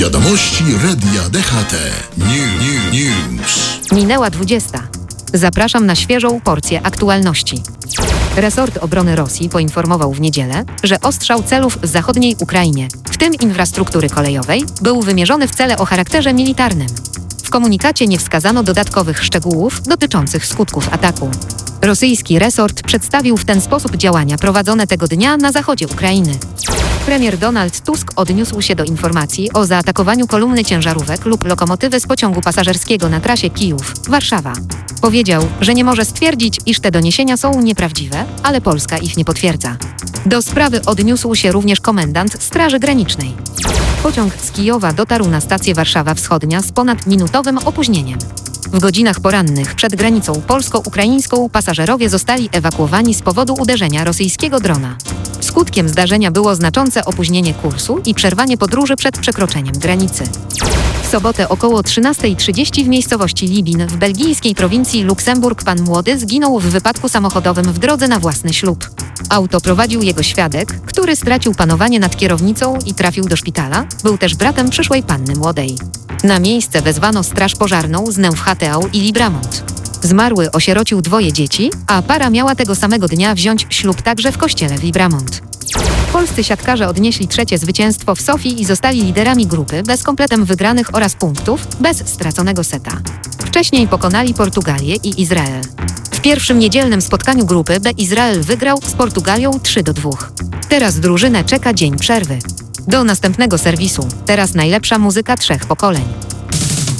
Wiadomości Radia DHT. News. Minęła 20. Zapraszam na świeżą porcję aktualności. Resort obrony Rosji poinformował w niedzielę, że ostrzał celów w zachodniej Ukrainie, w tym infrastruktury kolejowej, był wymierzony w cele o charakterze militarnym. W komunikacie nie wskazano dodatkowych szczegółów dotyczących skutków ataku. Rosyjski resort przedstawił w ten sposób działania prowadzone tego dnia na zachodzie Ukrainy. Premier Donald Tusk odniósł się do informacji o zaatakowaniu kolumny ciężarówek lub lokomotywy z pociągu pasażerskiego na trasie Kijów-Warszawa. Powiedział, że nie może stwierdzić, iż te doniesienia są nieprawdziwe, ale Polska ich nie potwierdza. Do sprawy odniósł się również komendant Straży Granicznej. Pociąg z Kijowa dotarł na stację Warszawa Wschodnia z ponadminutowym opóźnieniem. W godzinach porannych przed granicą polsko-ukraińską pasażerowie zostali ewakuowani z powodu uderzenia rosyjskiego drona. Skutkiem zdarzenia było znaczące opóźnienie kursu i przerwanie podróży przed przekroczeniem granicy. W sobotę około 13:30 w miejscowości Libin w belgijskiej prowincji Luksemburg pan młody zginął w wypadku samochodowym w drodze na własny ślub. Auto prowadził jego świadek, który stracił panowanie nad kierownicą i trafił do szpitala. Był też bratem przyszłej panny młodej. Na miejsce wezwano straż pożarną z Neufchateu i Libramont. Zmarły osierocił 2 dzieci, a para miała tego samego dnia wziąć ślub także w kościele w Libramont. Polscy siatkarze odnieśli 3. zwycięstwo w Sofii i zostali liderami grupy bez kompletem wygranych oraz punktów, bez straconego seta. Wcześniej pokonali Portugalię i Izrael. W pierwszym niedzielnym spotkaniu grupy B Izrael wygrał z Portugalią 3-2. Teraz drużynę czeka dzień przerwy. Do następnego serwisu. Teraz najlepsza muzyka 3 pokoleń.